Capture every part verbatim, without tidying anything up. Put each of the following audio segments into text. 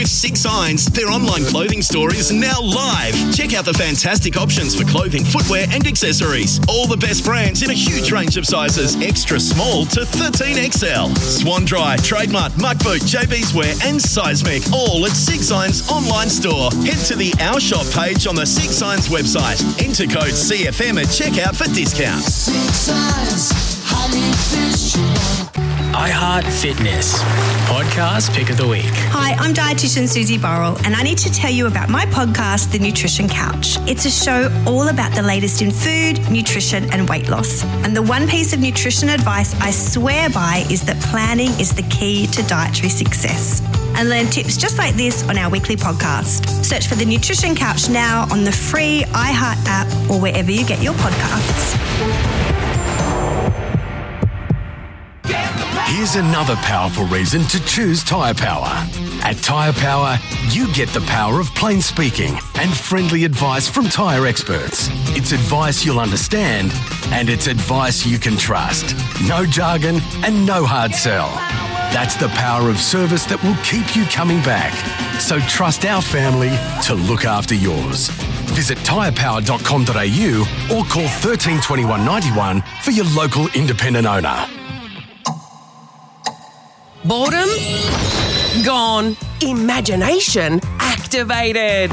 With Sig Signs, their online clothing store is now live. Check out the fantastic options for clothing, footwear and accessories. All the best brands in a huge range of sizes, extra small to thirteen X L. Swan Dry, Trademark, Muck Boot, J B's Wear and Seismic, all at Sig Signs online store. Head to the Our Shop page on the Sig Signs website. Enter code C F M at checkout for discounts. Sig Signs, highly efficient. iHeart Fitness, podcast pick of the week. Hi, I'm dietitian Susie Burrell, and I need to tell you about my podcast, The Nutrition Couch. It's a show all about the latest in food, nutrition, and weight loss. And the one piece of nutrition advice I swear by is that planning is the key to dietary success. And learn tips just like this on our weekly podcast. Search for The Nutrition Couch now on the free iHeart app or wherever you get your podcasts. Here's another powerful reason to choose Tyre Power. At Tyre Power, you get the power of plain speaking and friendly advice from tyre experts. It's advice you'll understand and it's advice you can trust. No jargon and no hard sell. That's the power of service that will keep you coming back. So trust our family to look after yours. Visit tyre power dot com dot a u or call one three two one, nine one for your local independent owner. Boredom? Gone. Imagination activated.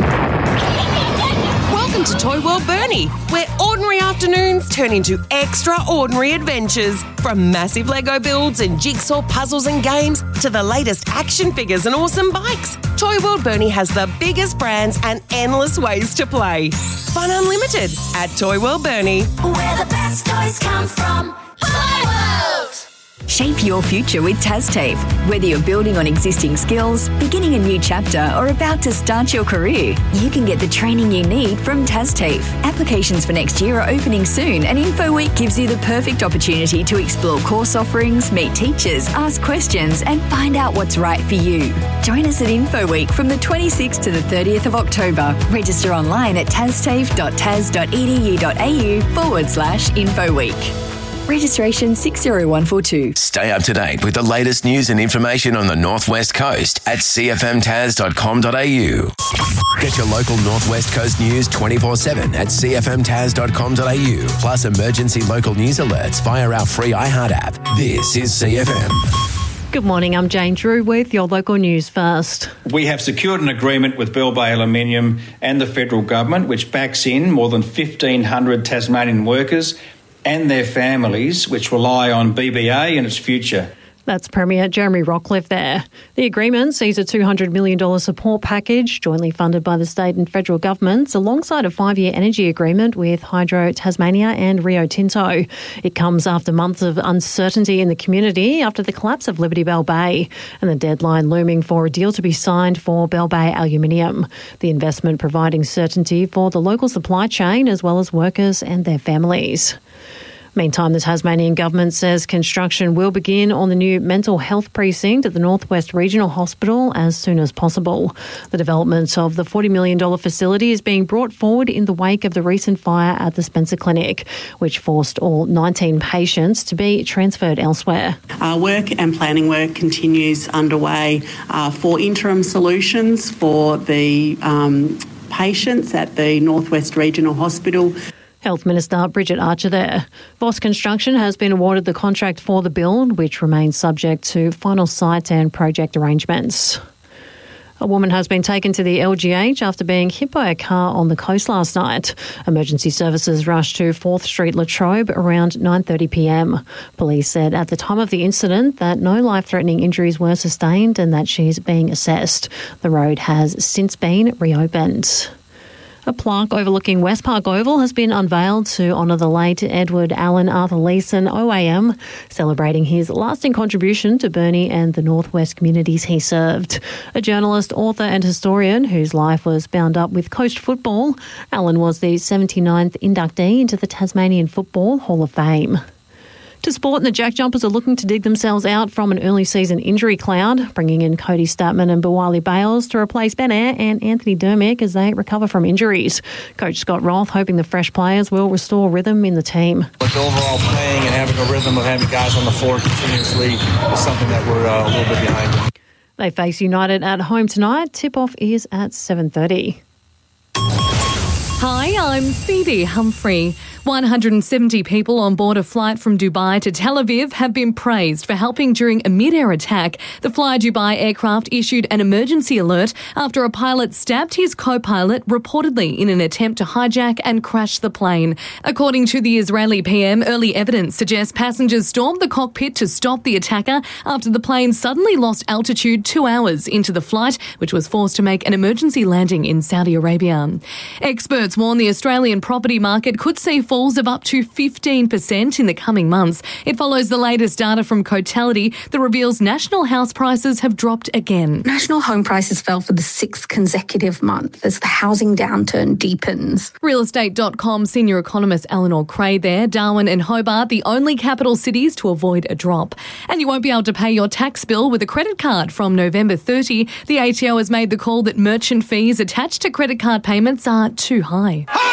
Welcome to Toy World Bernie, where ordinary afternoons turn into extraordinary adventures. From massive Lego builds and jigsaw puzzles and games to the latest action figures and awesome bikes, Toy World Bernie has the biggest brands and endless ways to play. Fun unlimited at Toy World Bernie. Where the best toys come from. Toy World! Shape your future with TasTAFE. Whether you're building on existing skills, beginning a new chapter, or about to start your career, you can get the training you need from TasTAFE. Applications for next year are opening soon, and InfoWeek gives you the perfect opportunity to explore course offerings, meet teachers, ask questions, and find out what's right for you. Join us at InfoWeek from the twenty-sixth to the thirtieth of October. Register online at tastafe dot tas dot e d u dot a u forward slash InfoWeek. Registration six zero one four two. Stay up to date with the latest news and information on the Northwest Coast at c f m tas dot com dot a u. Get your local Northwest Coast news twenty-four seven at c f m tas dot com dot a u. Plus emergency local news alerts via our free iHeart app. This is C F M. Good morning, I'm Jane Drew with your local news first. We have secured an agreement with Bell Bay Aluminium and the federal government which backs in more than fifteen hundred Tasmanian workers and their families which rely on B B A and its future. That's Premier Jeremy Rockliff there. The agreement sees a two hundred million dollars support package jointly funded by the state and federal governments alongside a five-year energy agreement with Hydro Tasmania and Rio Tinto. It comes after months of uncertainty in the community after the collapse of Liberty Bell Bay and the deadline looming for a deal to be signed for Bell Bay Aluminium. The investment providing certainty for the local supply chain as well as workers and their families. Meantime, the Tasmanian government says construction will begin on the new mental health precinct at the Northwest Regional Hospital as soon as possible. The development of the forty million dollars facility is being brought forward in the wake of the recent fire at the Spencer Clinic, which forced all nineteen patients to be transferred elsewhere. Uh, work and planning work continues underway uh, for interim solutions for the um, patients at the Northwest Regional Hospital. Health Minister Bridget Archer there. Voss Construction has been awarded the contract for the build, which remains subject to final site and project arrangements. A woman has been taken to the L G H after being hit by a car on the coast last night. Emergency services rushed to fourth Street Latrobe around nine thirty p m. Police said at the time of the incident that no life-threatening injuries were sustained and that she's being assessed. The road has since been reopened. A plaque overlooking West Park Oval has been unveiled to honour the late Edward Allen Arthur Leeson O A M, celebrating his lasting contribution to Burnie and the Northwest communities he served. A journalist, author and historian whose life was bound up with coast football, Allen was the seventy-ninth inductee into the Tasmanian Football Hall of Fame. To sport, and the Jack Jumpers are looking to dig themselves out from an early season injury cloud, bringing in Cody Statman and Bawali Bales to replace Ben Eyre and Anthony Dermick as they recover from injuries. Coach Scott Roth hoping the fresh players will restore rhythm in the team. But the overall playing and having a rhythm of having guys on the floor continuously is something that we're uh, a little bit behind. They face United at home tonight. Tip-off is at seven thirty. Hi, I'm Phoebe Humphrey. one hundred seventy people on board a flight from Dubai to Tel Aviv have been praised for helping during a mid-air attack. The Fly Dubai aircraft issued an emergency alert after a pilot stabbed his co-pilot reportedly in an attempt to hijack and crash the plane. According to the Israeli P M, early evidence suggests passengers stormed the cockpit to stop the attacker after the plane suddenly lost altitude two hours into the flight, which was forced to make an emergency landing in Saudi Arabia. Experts warn the Australian property market could see falls of up to fifteen percent in the coming months. It follows the latest data from Cotality that reveals national house prices have dropped again. National home prices fell for the sixth consecutive month as the housing downturn deepens. real estate dot com senior economist Eleanor Cray there. Darwin and Hobart, the only capital cities to avoid a drop. And you won't be able to pay your tax bill with a credit card from November thirtieth. The A T O has made the call that merchant fees attached to credit card payments are too high.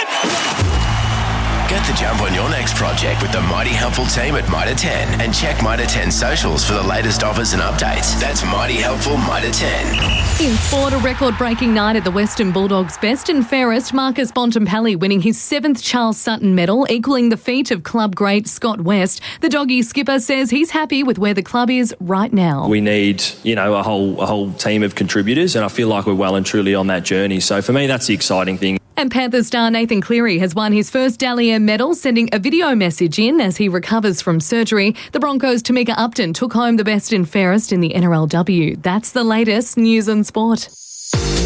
Get the jump on your next project with the Mighty Helpful team at Mitre ten and check Mitre ten socials for the latest offers and updates. That's Mighty Helpful Mitre ten. In sport, a record-breaking night at the Western Bulldogs' best and fairest. Marcus Bontempelli winning his seventh Charles Sutton medal, equalling the feat of club great Scott West. The Doggy skipper says he's happy with where the club is right now. We need, you know, a whole a whole team of contributors, and I feel like we're well and truly on that journey. So for me, that's the exciting thing. And Panthers star Nathan Cleary has won his first Dally M medal, sending a video message in as he recovers from surgery. The Broncos' Tamika Upton took home the best and fairest in the N R L W. That's the latest news and sport.